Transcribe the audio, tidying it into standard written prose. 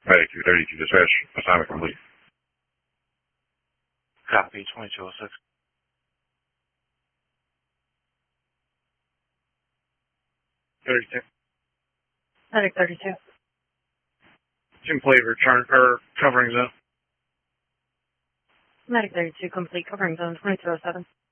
Medic 232 dispatch, assignment complete. Copy, 2206. Medic 32. Complete return, or covering zone. Medic 32, complete covering zone 2207.